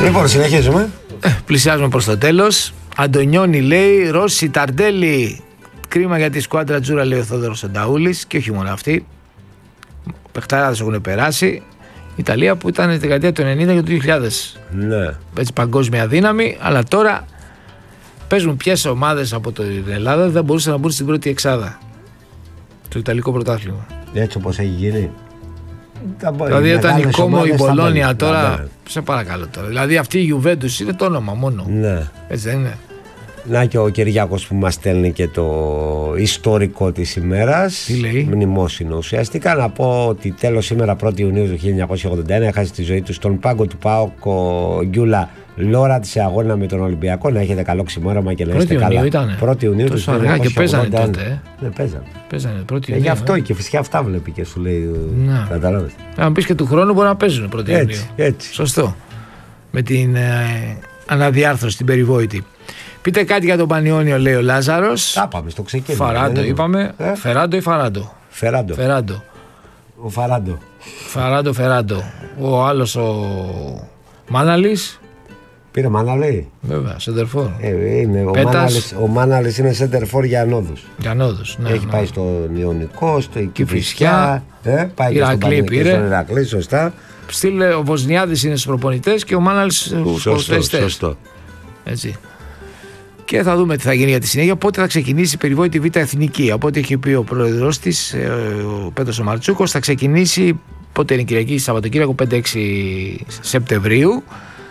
Λοιπόν, συνεχίζουμε. Πλησιάζουμε προς το τέλος. Αντωνιόνι λέει, Ρώση, Ταρντέλη. Κρίμα για τη σκουάντρα Τζούρα, λέει ο Θόδωρος Ανταούλης. Και όχι μόνο αυτοί. Παιχταράδες έχουν περάσει. Η Ιταλία που ήταν τη δεκαετία του 90 και του 2000. Ναι. Έτσι παγκόσμια δύναμη, αλλά τώρα παίζουν ποιες ομάδες από την Ελλάδα δεν μπορούσαν να μπουν στην πρώτη εξάδα. Το Ιταλικό πρωτάθλημα. Έτσι όπως έχει γίνει. Δηλαδή ήταν η Κόμο, η Μπολόνια τώρα. Σε παρακαλώ τώρα. Δηλαδή αυτή η Γιουβέντους είναι το όνομα μόνο. Ναι. Έτσι δεν είναι? Να και ο Κυριάκος που μας στέλνει και το ιστορικό της ημέρας. Τι λέει? Μνημόσυνο ουσιαστικά. Να πω ότι τέλος σήμερα 1η Ιουνίου του 1981 έχασε τη ζωή του στον πάγκο του ΠΑΟΚ ο Γκιούλα Λόρατ σε αγώνα με τον Ολυμπιακό. Να έχετε καλό ξημέρωμα και να είστε καλά. 1η Ιουνίου του 1981. αργά και παίζανε τότε. Ναι, παίζανε 1η Ιουνίου. Γι' αυτό και φυσικά αυτά βλέπει και σου λέει. Καταλάβες. Αν πεις και του χρόνου μπορεί να παίζουν 1η Ιουνίου. Έτσι. Σωστό. Με την αναδιάρθρωση, την περιβόητη. Πείτε κάτι για τον Πανιόνιο, λέει ο Λάζαρος. Τα πάμε στο ξεκίνημα. Φαράντο είπαμε. Φεράντο ή Φαράντο? Φεράντο. Ο Φεράντο. Ο άλλος ο Μάναλης. Πήρε Μάναλη. Βέβαια, σεντερφόρ. Ο Μάναλης είναι σεντερφόρ για ανόδους. Ναι, έχει πάει στον Ιωνικό, στο Κηφισιά. Πάει και στον Ηρακλή, σωστά. Ο Βοσνιάδης είναι στους προπονητές και ο Μάναλης στους ποδοσφαιριστές. Σωστό. Έτσι. Και θα δούμε τι θα γίνει για τη συνέχεια. Πότε θα ξεκινήσει η περιβόητη Β' Εθνική. Από ό,τι έχει πει ο πρόεδρος της, ο Πέτρος ο Μαρτσούκος, θα ξεκινήσει πότε είναι Κυριακή, Σαββατοκύριακο 5-6 Σεπτεμβρίου.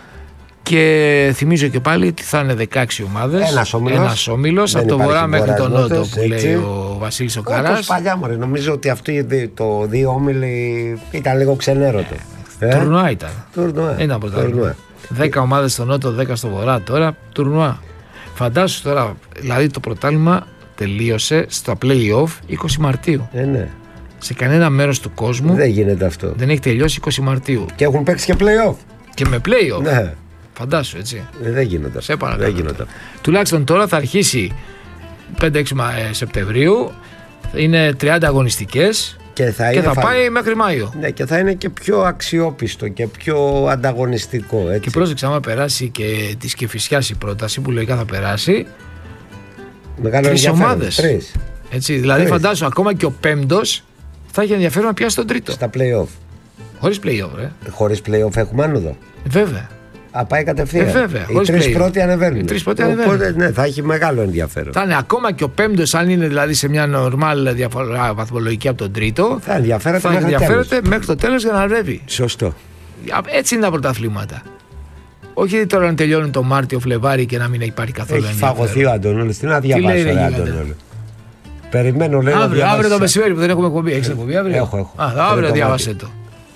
Και θυμίζω και πάλι ότι θα είναι 16 ομάδες. Ένας όμιλος από το βορρά μέχρι τον νότο που λέει ο Βασίλης ο Καράς. Όπως παλιά μωρέ, νομίζω ότι αυτό το δύο όμιλοι ήταν λίγο ξενέρωτο. Τουρνουά ήταν. Ένα πρωτάθλημα. 10 ομάδες στο νότο, 10 στο βορρά. Τώρα τουρνουά. Φαντάσου τώρα, δηλαδή το πρωτάθλημα τελείωσε στα play-off 20 Μαρτίου. Ναι. Σε κανένα μέρος του κόσμου δεν γίνεται αυτό. Δεν έχει τελειώσει 20 Μαρτίου. Και έχουν παίξει και play-off. Και με play-off. Ναι. Φαντάσου, έτσι. Δεν γίνονται. Σε παρακαλώ. Τουλάχιστον τώρα θα αρχίσει 5-6 Σεπτεμβρίου. Είναι 30 αγωνιστικές. Και θα πάει μέχρι Μάιο. Ναι, και θα είναι και πιο αξιόπιστο και πιο ανταγωνιστικό. Έτσι. Και πρόσεξε, άμα περάσει και τη Κηφισιάς η πρόταση που λογικά θα περάσει. Τρεις ομάδες. Έτσι, δηλαδή φαντάσου ακόμα και ο πέμπτος θα έχει ενδιαφέρον να πιάσει τον τρίτο. Στα play-off. Χωρίς play-off, Χωρίς play-off έχουμε άνοδο. Βέβαια. Πάει κατευθείαν. Βέβαια. Οι τρεις πρώτοι ανεβαίνουν. Οπότε ναι, θα έχει μεγάλο ενδιαφέρον. Θα είναι ακόμα και ο πέμπτος, αν είναι δηλαδή σε μια νορμάλ διαφορά βαθμολογική από τον τρίτο, θα ενδιαφέρεται μέχρι το τέλος για να ανέβει. Σωστό. Έτσι είναι τα πρωταθλήματα. Όχι τώρα να τελειώνουν το Μάρτιο, Φλεβάρι και να μην υπάρχει καθόλου ενδιαφέρον. Έχει φαγωθεί ο Αντωνόλης. Τι να διαβάσει ο Αντωνόλης. Περιμένω, λέει. Αύριο το μεσημέρι που δεν έχουμε εκπομπή. Έχεις εκπομπή αύριο? Έχω. Αύριο διάβασε το.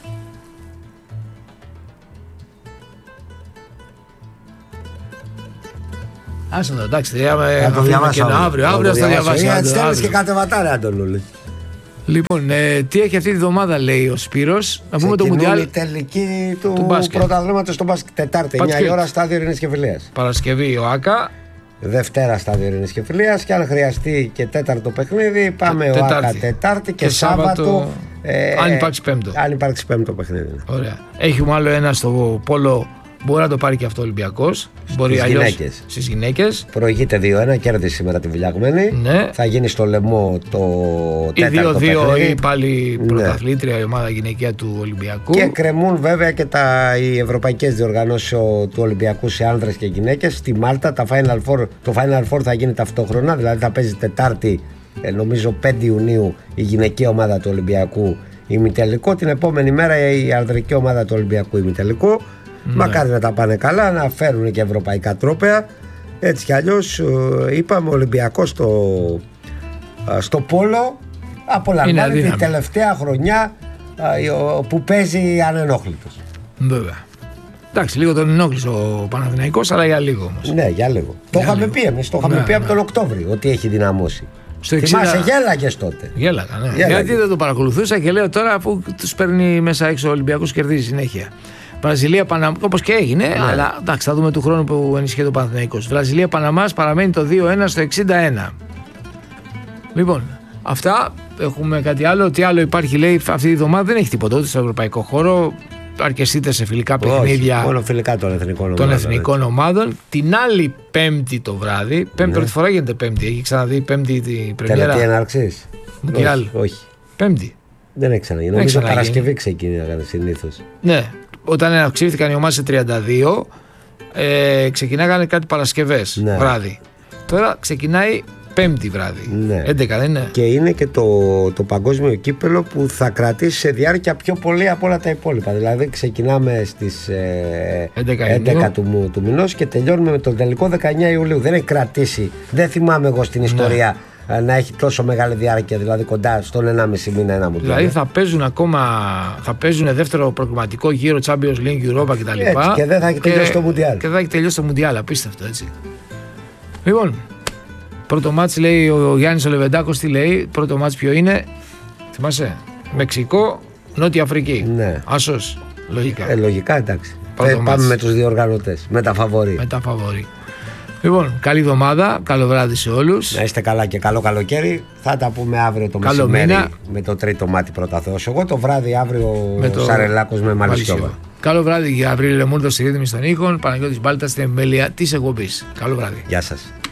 Άσε το, εντάξει, θα το διαβάσω αύριο θα το διαβάσει. Στέλνεις και κατεβατάρε, Αντωνούλη. Λοιπόν, τι έχει αυτή τη βδομάδα, λέει ο Σπύρος. Να πούμε το Μουντιάλ. Η τελική του πρωταθλήματος στο μπάσκετ. Τετάρτη, 9 η ώρα, στάδιο Ειρήνης και Φιλίας. Παρασκευή ο ΆΚΑ. Δευτέρα στάδιο Ειρήνης και Φιλίας. Και αν χρειαστεί και τέταρτο παιχνίδι, πάμε ο ΆΚΑ Τετάρτη και Σάββατο. Αν υπάρξει πέμπτο παιχνίδι. Ωραία. Έχουμε άλλο ένα στο πόλο. Μπορεί να το πάρει και αυτό ο Ολυμπιακός. Στις γυναίκες. Προηγείται 2-1, κέρδισε σήμερα τη Βιλιαγμένη. Ναι. Θα γίνει στο Λεμό το τέταρτο παιχνίδι. Ή πάλι πρωταθλήτρια η ομάδα γυναικεία του Ολυμπιακού. Και κρεμούν βέβαια και οι ευρωπαϊκές διοργανώσεις του Ολυμπιακού σε άνδρες και γυναίκες. Στη Μάλτα το Final Four θα γίνει ταυτόχρονα. Δηλαδή θα παίζει Τετάρτη, νομίζω 5 Ιουνίου, η γυναικεία ομάδα του Ολυμπιακού ημιτελικό. Την επόμενη μέρα η ανδρική ομάδα του Ολυμπιακού ημιτελικό. Ναι. Μακάρι να τα πάνε καλά, να φέρουν και ευρωπαϊκά τρόπαια. Έτσι κι αλλιώς είπαμε, ο Ολυμπιακός στο πόλο απολαμβάνει την τελευταία χρονιά που παίζει ανενόχλητος. Βέβαια. Εντάξει, λίγο τον ενόχλησε ο Παναθηναϊκός, αλλά για λίγο όμως. Ναι, για λίγο. Το είχαμε πει εμείς, το είχαμε πει από τον Οκτώβριο ότι έχει δυναμώσει. Θυμάσαι, γέλαγες τότε. Γέλαγα, ναι. Γιατί δεν το παρακολουθούσα και λέω τώρα, αφού τους παίρνει μέσα έξω ο Ολυμπιακός, κερδίζει συνέχεια. Βραζιλία, Παναμά, όπως και έγινε, ναι. Αλλά εντάξει, θα δούμε του χρόνου που ενισχύεται ο Παναθηναϊκός. Βραζιλία, Παναμάς παραμένει το 2-1 στο 61. Λοιπόν, αυτά. Έχουμε κάτι άλλο. Τι άλλο υπάρχει, λέει, αυτή τη βδομάδα δεν έχει τίποτα ούτε στο ευρωπαϊκό χώρο. αρκεστείτε σε φιλικά παιχνίδια. Όχι, μόνο φιλικά των εθνικών ομάδων. Την άλλη Πέμπτη το βράδυ. Πρώτη φορά γίνεται Πέμπτη. Έχει ξαναδεί Πέμπτη την πρεμιέρα. Τελετή έναρξης. Όχι. Πέμπτη. Δεν έχει ξαναγίνει. Νομίζω Παρασκευή ξεκίναγαν συνήθως. Ναι, όταν αυξήθηκαν οι ομάδες σε 32, ξεκινάγανε κάτι Παρασκευές βράδυ. Τώρα ξεκινάει Πέμπτη βράδυ. 11 δεν είναι. Και είναι και το παγκόσμιο κύπελο που θα κρατήσει σε διάρκεια πιο πολύ από όλα τα υπόλοιπα. Δηλαδή ξεκινάμε στις 11 του μηνός και τελειώνουμε με τον τελικό 19 Ιουλίου. Δεν έχει κρατήσει, δεν θυμάμαι εγώ στην ιστορία να έχει τόσο μεγάλη διάρκεια, δηλαδή κοντά στον 1,5 μήνα ένα μουντιάλ. Δηλαδή θα παίζουν δεύτερο προκριματικό γύρο Champions League, Europa κτλ. Και δεν θα έχει τελειώσει το μουντιάλ. Και δεν θα έχει τελειώσει το μουντιάλ, απίστευτο έτσι. Λοιπόν, πρώτο μάτς λέει ο Γιάννης ο Λεβεντάκος, τι λέει, πρώτο μάτς ποιο είναι, θυμάσαι, Μεξικό, Νότια Αφρική. Ναι. Άσος, λογικά. Λογικά, εντάξει. Πάμε με τους διοργανωτές, με τα φαβορί. Λοιπόν, καλή εβδομάδα, καλό βράδυ σε όλους. Να είστε καλά και καλό καλοκαίρι. Θα τα πούμε αύριο το μεσημέρι με το τρίτο μάτι πρώτα Θεός. Εγώ το βράδυ αύριο Σαρελάκος με Μαλισσιόβα. Καλό βράδυ για Γαβρίλη Λεμούρδο στη ρύθμιση των ήχων, Παναγιώτης Μπάλτας στην επιμέλεια της εκπομπής. Καλό βράδυ. Γεια σας.